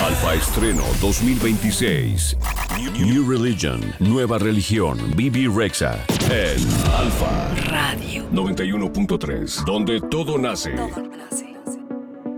Alfa Estreno 2026. New Religion, nueva religión, Bibi Rexha. En Alfa Radio 91.3, donde todo nace. Todo nace.